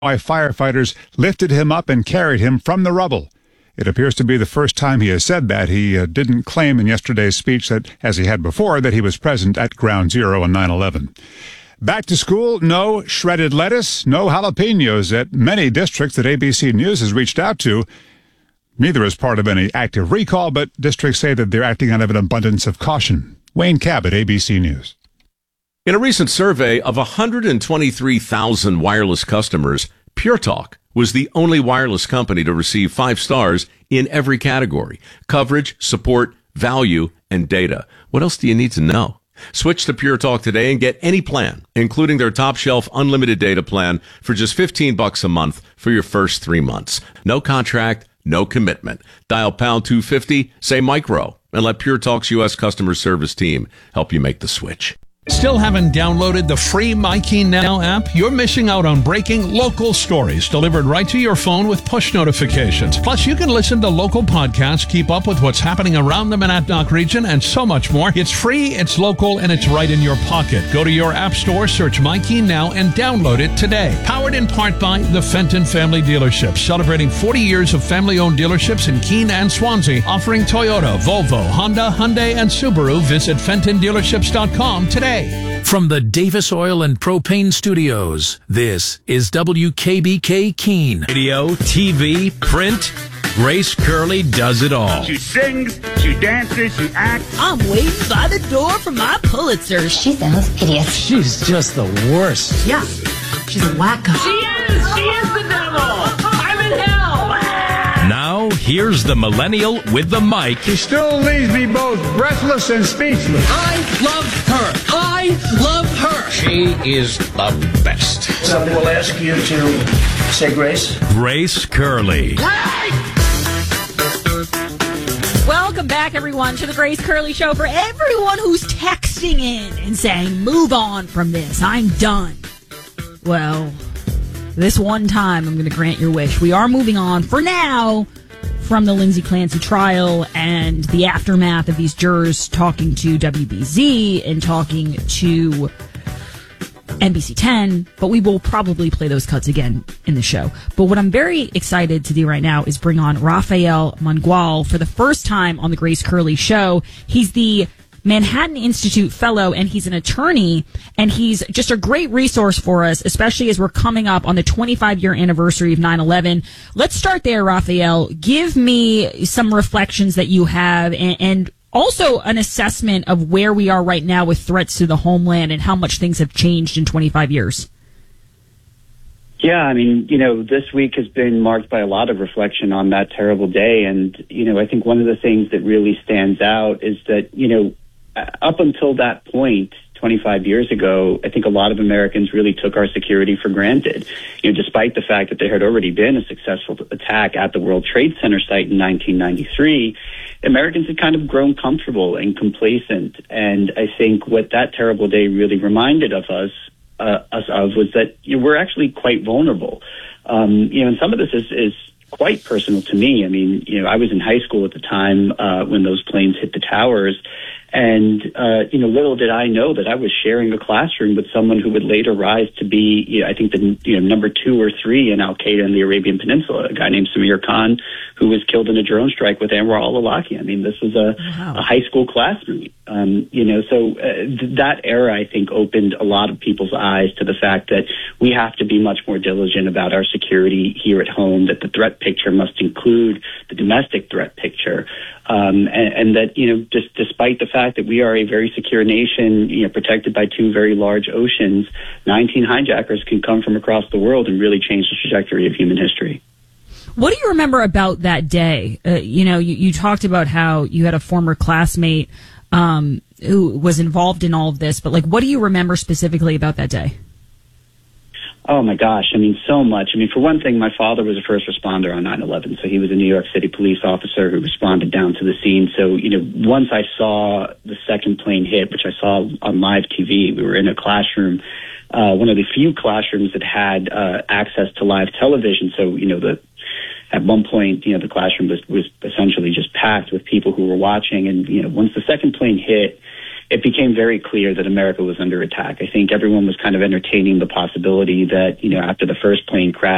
why firefighters lifted him up and carried him from the rubble. It appears to be the first time he has said that. He didn't claim in yesterday's speech that, as he had before, that he was present at Ground Zero on 9/11. Back to school, no shredded lettuce, no jalapenos at many districts that ABC News has reached out to. Neither is part of any active recall, but districts say that they're acting out of an abundance of caution. Wayne Cabot, ABC News. In a recent survey of 123,000 wireless customers, Pure Talk was the only wireless company to receive 5 stars in every category: coverage, support, value, and data. What else do you need to know? Switch to Pure Talk today and get any plan, including their top shelf unlimited data plan, for just $15 a month for your first 3 months. No contract, no commitment. Dial pound 250, say micro, and let Pure Talk's U.S. customer service team help you make the switch. Still haven't downloaded the free MyKeen Now app? You're missing out on breaking local stories delivered right to your phone with push notifications. Plus, you can listen to local podcasts, keep up with what's happening around the Monadnock region, and so much more. It's free, it's local, and it's right in your pocket. Go to your app store, search MyKeen Now, and download it today. Powered in part by the Fenton Family Dealerships, celebrating 40 years of family-owned dealerships in Keene and Swansea, offering Toyota, Volvo, Honda, Hyundai, and Subaru. Visit FentonDealerships.com today. From the Davis Oil and Propane Studios, this is WKBK Keene. Radio, TV, print, Grace Curley does it all. She sings, she dances, she acts. I'm waiting by the door for my Pulitzer. She sounds hideous. She's just the worst. Yeah, she's a wacko. She is the devil. I'm in hell. Now, here's the millennial with the mic. She still leaves me both breathless and speechless. I love her. I love her. She is the best. Somebody will ask you to say grace. Grace Curley. Welcome back, everyone, to the Grace Curley Show. For everyone who's texting in and saying, move on from this, I'm done. Well, this one time I'm going to grant your wish. We are moving on, for now, from the Lindsay Clancy trial and the aftermath of these jurors talking to WBZ and talking to NBC 10, but we will probably play those cuts again in the show. But what I'm very excited to do right now is bring on Rafael Mangual for the first time on the Grace Curley Show. He's the Manhattan Institute Fellow, and he's an attorney, and he's just a great resource for us, especially as we're coming up on the 25-year anniversary of 9/11. Let's start there, Rafael. Give me some reflections that you have, and also an assessment of where we are right now with threats to the homeland and how much things have changed in 25 years. Yeah, I mean, this week has been marked by a lot of reflection on that terrible day. And, I think one of the things that really stands out is that, up until that point, 25 years ago, I think a lot of Americans really took our security for granted. Despite the fact that there had already been a successful attack at the World Trade Center site in 1993, Americans had kind of grown comfortable and complacent. And I think what that terrible day really reminded of us was that we're actually quite vulnerable. And some of this is quite personal to me. I mean, I was in high school at the time when those planes hit the towers. And, little did I know that I was sharing a classroom with someone who would later rise to be, I think, the number 2 or 3 in Al-Qaeda in the Arabian Peninsula, a guy named Samir Khan, who was killed in a drone strike with Anwar al-Awlaki. I mean, this was a high school classroom. That era, I think, opened a lot of people's eyes to the fact that we have to be much more diligent about our security here at home, that the threat picture must include the domestic threat picture. And that, just despite the fact that we are a very secure nation, protected by 2 very large oceans, 19 hijackers can come from across the world and really change the trajectory of human history. What do you remember about that day? You talked about how you had a former classmate who was involved in all of this, but what do you remember specifically about that day? Oh, my gosh. I mean, so much. I mean, for one thing, my father was a first responder on 9/11. So he was a New York City police officer who responded down to the scene. So, once I saw the second plane hit, which I saw on live TV, we were in a classroom, one of the few classrooms that had access to live television. So, at one point, the classroom was essentially just packed with people who were watching. And, once the second plane hit, it became very clear that America was under attack. I think everyone was kind of entertaining the possibility that, after the first plane crash,